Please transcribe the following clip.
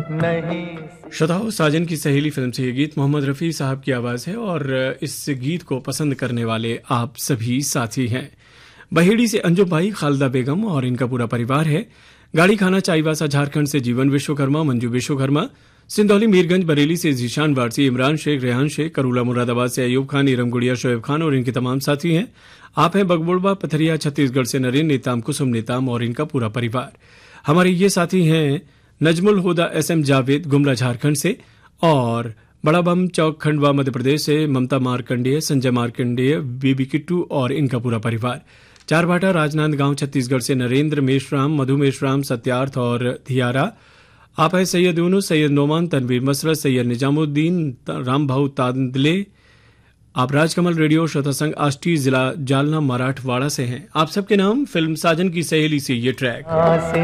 नहीं। श्रोताओं, साजन की सहेली फिल्म से ये गीत मोहम्मद रफ़ी साहब की आवाज़ है और इस गीत को पसंद करने वाले आप सभी साथी हैं। बहेड़ी से अंजुम भाई, खालिदा बेगम और इनका पूरा परिवार है। गाड़ी खाना चाईवासा झारखंड से जीवन विश्वकर्मा, मंजू विश्वकर्मा, सिंधौली मीरगंज बरेली से जीशान वारसी, इमरान शेख, रेहान शेख, करूला मुरादाबाद से अयूब खान, इरम गुड़िया, शोएब खान और इनके तमाम साथी हैं। आप हैं बगबुड़बा पथरिया छत्तीसगढ़ से नरेंद्र नेताम, कुसुम नेताम और इनका पूरा परिवार। हमारे ये साथी हैं नजमुल हुदा SM जावेद, गुमला झारखंड से, और बड़ा बम चौक खंडवा मध्य प्रदेश से ममता मार्कंडेय, संजय मार्कंडेय, बीबी किट्टू और इनका पूरा परिवार। चारभाटा राजनांदगांव छत्तीसगढ़ से नरेंद्र मेशराम, मधु मेशराम, सत्यार्थ और धियारा। आप है सैयद यूनुस, सैयद नोमान, तनवीर मसरत, सैयद निजामुद्दीन, राम भाऊ तांदले। आप राजकमल रेडियो श्रोता संघ आष्टी, जिला जालना, मराठवाड़ा से हैं। आप सबके नाम फिल्म साजन की सहेली से ये ट्रैक।